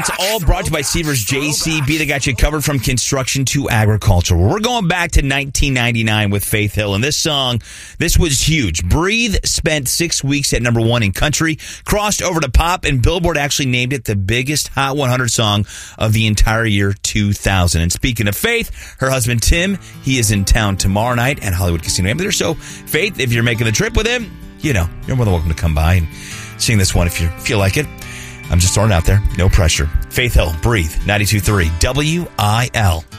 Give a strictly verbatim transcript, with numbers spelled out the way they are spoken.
It's all brought to you by Seavers J C B that got you covered from construction to agriculture. We're going back to nineteen ninety-nine with Faith Hill, and this song, this was huge. Breathe spent six weeks at number one in country, crossed over to pop, and Billboard actually named it the biggest Hot one hundred song of the entire year two thousand. And speaking of Faith, her husband Tim, he is in town tomorrow night at Hollywood Casino Amphitheater. So, Faith, if you're making the trip with him, you know, you're more than welcome to come by and sing this one if you feel like it. I'm just throwing it out there. No pressure. Faith Hill, Breathe, ninety-two point three W I L.